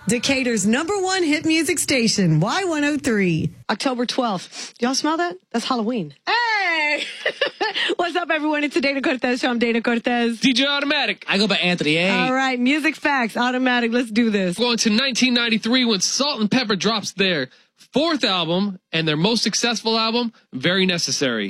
Decatur's #1 hit music station, Y103. October 12th. Y'all smell that? That's Halloween. Hey! What's up, everyone? It's the Dana Cortez show. I'm Dana Cortez. DJ Automatic. I go by Anthony A. All right, music facts, Automatic. Let's do this. Going to 1993 when Salt and Pepper drops their 4th album and their most successful album, Very Necessary.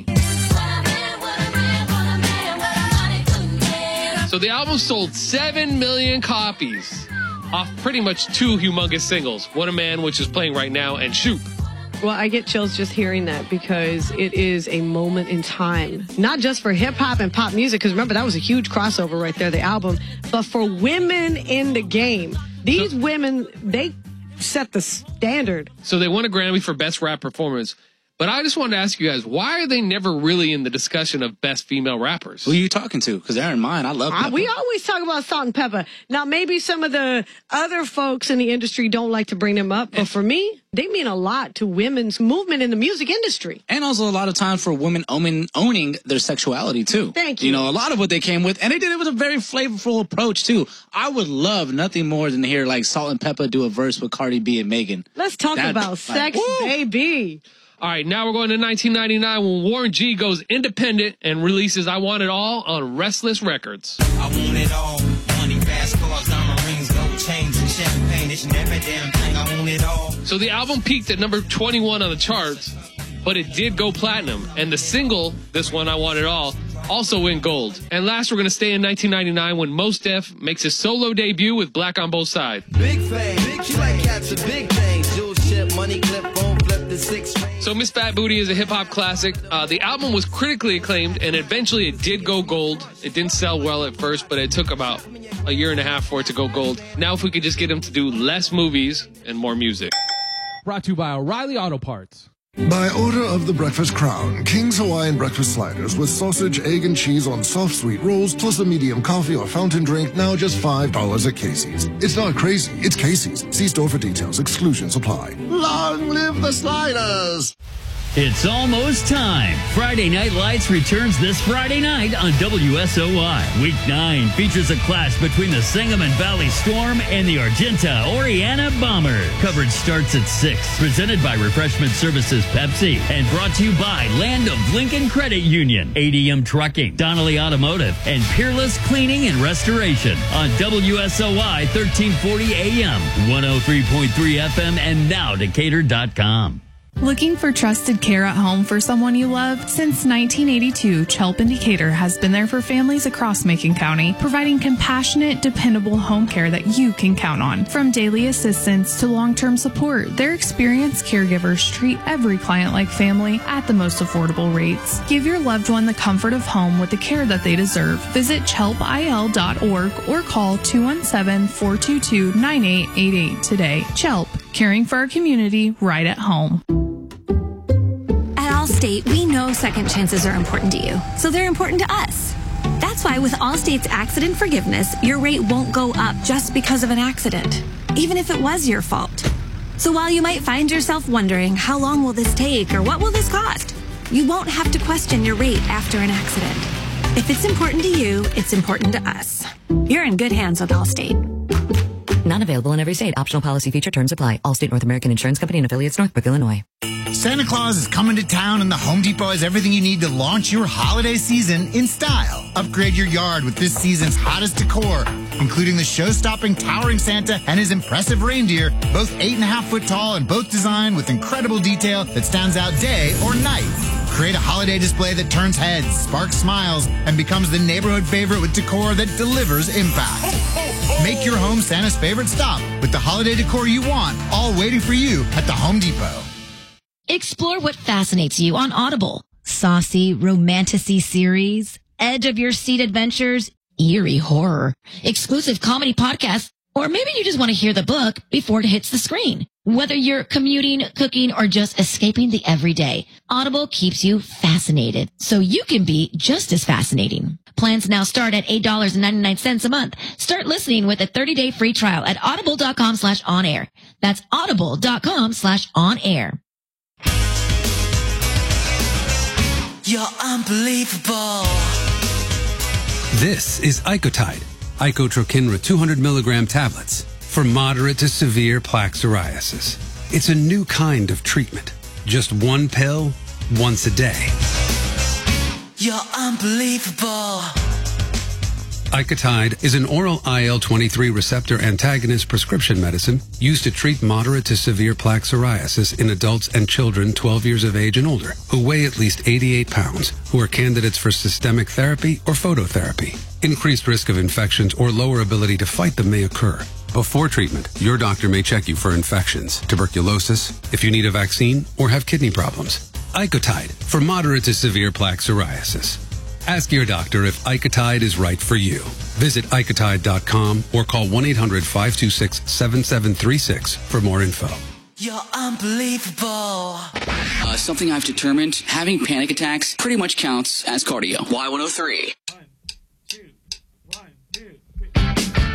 So the album sold 7 million copies off pretty much 2 humongous singles, What a Man, which is playing right now, and Shoop. Well, I get chills just hearing that because it is a moment in time, not just for hip hop and pop music, because remember, that was a huge crossover right there, the album, but for women in the game. These women, they set the standard. So they won a Grammy for Best Rap Performance. But I just wanted to ask you guys, why are they never really in the discussion of best female rappers? Who are you talking to? Because they're in mine. I love Pepper. We always talk about Salt and Pepper. Now, maybe some of the other folks in the industry don't like to bring them up. But for me, they mean a lot to women's movement in the music industry. And also a lot of time for women owning their sexuality, too. Thank you. You know, a lot of what they came with. And they did it with a very flavorful approach, too. I would love nothing more than to hear, like, Salt and Pepper do a verse with Cardi B and Megan. Let's talk about sex, baby. All right, now we're going to 1999 when Warren G goes independent and releases I Want It All on Restless Records. I want it all. Money, fast cars, diamond rings, gold chains, and champagne. It's every damn thing. I want it all. So the album peaked at number 21 on the charts, but it did go platinum. And the single, this one, I Want It All, also went gold. And last, we're going to stay in 1999 when Mos Def makes his solo debut with Black on Both Sides. Big fame, she like cats with big things. Jewel ship, money clip, phone flip the 6. So Miss Fat Booty is a hip-hop classic. The album was critically acclaimed, and eventually it did go gold. It didn't sell well at first, but it took about a year and a half for it to go gold. Now if we could just get him to do less movies and more music. Brought to you by O'Reilly Auto Parts. By order of the Breakfast Crown, King's Hawaiian Breakfast Sliders with sausage, egg, and cheese on soft sweet rolls, plus a medium coffee or fountain drink, now just $5 at Casey's. It's not crazy, it's Casey's. See store for details. Exclusions apply. Long live the Sliders! It's almost time. Friday Night Lights returns this Friday night on WSOY. Week 9 features a clash between the Sangamon Valley Storm and the Argenta Oriana Bombers. Coverage starts at 6. Presented by Refreshment Services Pepsi and brought to you by Land of Lincoln Credit Union, ADM Trucking, Donnelly Automotive, and Peerless Cleaning and Restoration on WSOY 1340 AM, 103.3 FM, and now Decatur.com. Looking for trusted care at home for someone you love? Since 1982, Chelp in Decatur has been there for families across Macon County, providing compassionate, dependable home care that you can count on. From daily assistance to long-term support, their experienced caregivers treat every client like family at the most affordable rates. Give your loved one the comfort of home with the care that they deserve. Visit chelpil.org or call 217-422-9888 today. Chelp, caring for our community right at home. Allstate, we know second chances are important to you, so they're important to us. That's why with Allstate's accident forgiveness, your rate won't go up just because of an accident, even if it was your fault. So while you might find yourself wondering, how long will this take or what will this cost? You won't have to question your rate after an accident. If it's important to you, it's important to us. You're in good hands with Allstate. Not available in every state. Optional policy feature terms apply. Allstate North American Insurance Company and affiliates, Northbrook, Illinois. Santa Claus is coming to town and the Home Depot has everything you need to launch your holiday season in style. Upgrade your yard with this season's hottest decor, including the show-stopping towering Santa and his impressive reindeer, both 8.5 foot tall and both designed with incredible detail that stands out day or night. Create a holiday display that turns heads, sparks smiles, and becomes the neighborhood favorite with decor that delivers impact. Make your home Santa's favorite stop with the holiday decor you want, all waiting for you at the Home Depot. Explore what fascinates you on Audible. Saucy, romantic-y series, edge of your seat adventures, eerie horror, exclusive comedy podcasts, or maybe you just want to hear the book before it hits the screen. Whether you're commuting, cooking, or just escaping the everyday, Audible keeps you fascinated so you can be just as fascinating. Plans now start at $8.99 a month. Start listening with a 30-day free trial at audible.com/onair. That's audible.com/onair. You're unbelievable. This is Icotide, Icotrokinra 200 milligram tablets. for moderate to severe plaque psoriasis. It's a new kind of treatment. Just one pill, once a day. You're unbelievable. Icotide is an oral IL-23 receptor antagonist prescription medicine used to treat moderate to severe plaque psoriasis in adults and children 12 years of age and older who weigh at least 88 pounds, who are candidates for systemic therapy or phototherapy. Increased risk of infections or lower ability to fight them may occur. Before treatment, your doctor may check you for infections, tuberculosis, if you need a vaccine, or have kidney problems. Icotide for moderate to severe plaque psoriasis. Ask your doctor if Icotide is right for you. Visit Icotide.com or call 1-800-526-7736 for more info. You're unbelievable. Something I've determined, having panic attacks pretty much counts as cardio. Y103.